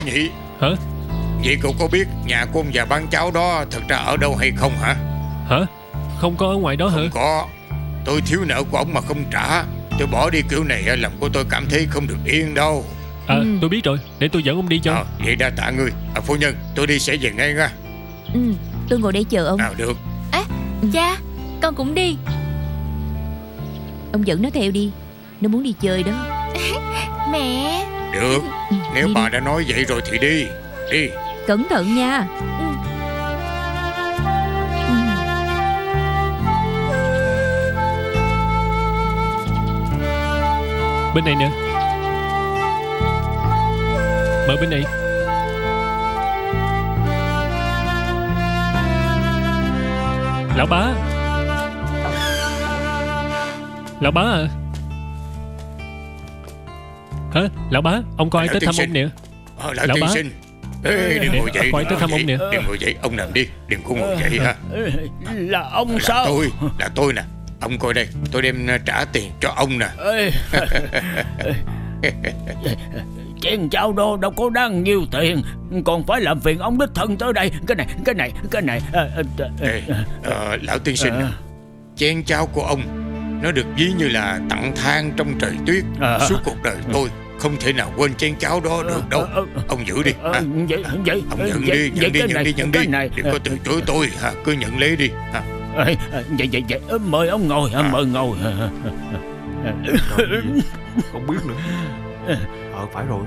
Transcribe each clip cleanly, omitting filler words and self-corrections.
Nhị. Hả? Vậy cậu có biết nhà của ông già bán cháo đó thật ra ở đâu hay không hả? Hả? Không có ở ngoài đó hả? Không có. Tôi thiếu nợ của ông mà không trả. Tôi bỏ đi kiểu này làm của tôi cảm thấy không được yên đâu. Tôi biết rồi. Để tôi dẫn ông đi cho. Vậy đa tạ ngươi. Phu nhân, tôi đi sẽ về ngay nha. Tôi ngồi đây chờ ông. Được. Cha, con cũng đi. Ông dẫn nó theo đi. Nó muốn đi chơi đó. Mẹ. Được. Nếu đi bà đi. đã nói vậy rồi thì đi. Đi. Cẩn thận nha. Bên này nè. Mở bên này. Lão bá. Lão bá à? Hả? Lão bá, ông có ai tới thăm ông nè. Lão Lão tiên bá. sinh. Ê, đừng ngồi dậy. Có ai tới thăm ông nè. Đừng ngồi dậy, ông nằm đi. Đừng có ngồi dậy ha. Là ông sao? Là tôi nè. Ông coi đây, tôi đem trả tiền cho ông nè. Chén cháo đó đâu có đáng nhiêu tiền, còn phải làm phiền ông đích thân tới đây. Cái này. Lão tiên sinh, chén cháo của ông nó được ví như là tặng than trong trời tuyết. Suốt cuộc đời tôi không thể nào quên chén cháo đó được đâu. Ông giữ đi. Ông nhận đi. Đừng có từ chối tôi. Cứ nhận lấy đi. Vậy mời ông ngồi. Mời ngồi. Không biết nữa. Phải rồi.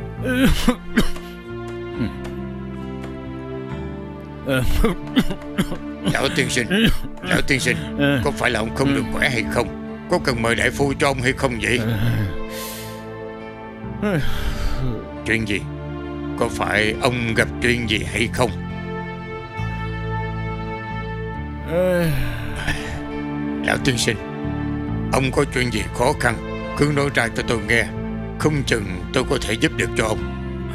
Lão tiên sinh, có phải là ông không được khỏe hay không? Có cần mời đại phu cho ông hay không vậy? Chuyện gì? Có phải ông gặp chuyện gì hay không? Lão tiên sinh, ông có chuyện gì khó khăn cứ nói ra cho tôi nghe. Không chừng tôi có thể giúp được cho ông.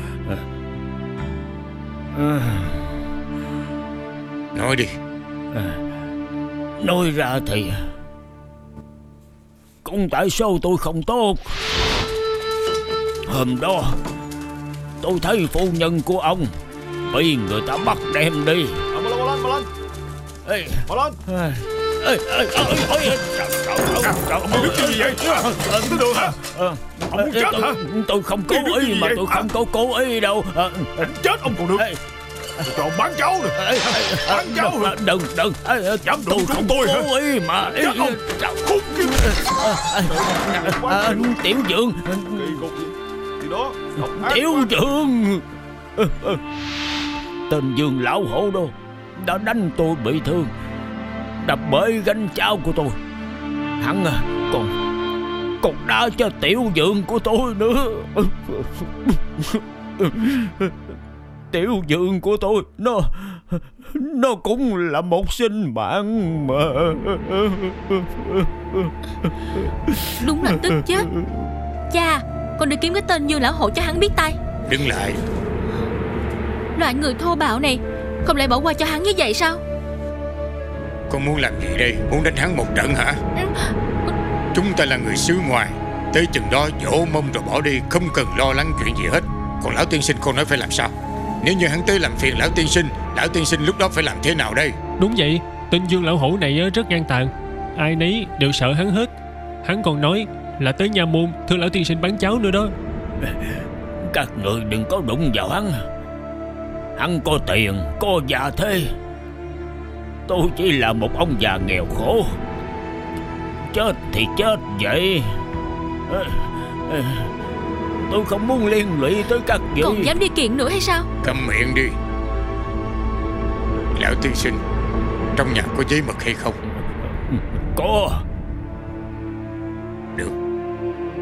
Nói đi. Nói ra thì cũng tại sao tôi không tốt. Hôm đó tôi thấy phu nhân của ông bị người ta bắt đem đi. Mau lên. Ê, Mau lên. Ông biết cái gì vậy? Tới đường hả? Ông muốn chết hả? Tôi không cố ý mà tôi không có cố ý đâu. Đánh chết ông còn được. Cho ông bán cháu nè. Bán cháu hả? Đừng. Dám đụng Tôi không tôi hả? cố ý mà. Chết ông. Khốn kiếp. Tiểu Dượng. Gì đó? Tiểu Dượng. Tên Dương lão hổ đó đã đánh tôi bị thương, đập bể gánh cháo của tôi. Hắn còn đá cho Tiểu Dượng của tôi nữa. Tiểu Dượng của tôi nó cũng là một sinh mạng mà. Đúng là tức chết. Cha, con đi kiếm cái tên Dương lão hổ cho hắn biết tay. Đứng lại. Loại người thô bạo này không lẽ bỏ qua cho hắn như vậy sao? Con muốn làm gì đây? Muốn đánh hắn một trận hả? Chúng ta là người xứ ngoài, tới chừng đó vỗ mông rồi bỏ đi, không cần lo lắng chuyện gì hết. Còn lão tiên sinh con nói phải làm sao? Nếu như hắn tới làm phiền lão tiên sinh lúc đó phải làm thế nào đây? Đúng vậy. Tên Dương lão hổ này rất ngang tàn. Ai nấy đều sợ hắn hết. Hắn còn nói là tới nha môn thưa lão tiên sinh bán cháo nữa đó. Các người đừng có đụng vào hắn. Hắn có tiền, có gia thế. Tôi chỉ là một ông già nghèo khổ. Chết thì chết vậy. Tôi không muốn liên lụy tới các vị. Còn dám đi kiện nữa hay sao? Câm miệng đi. Lão tiên sinh, trong nhà có giấy mực hay không? Có.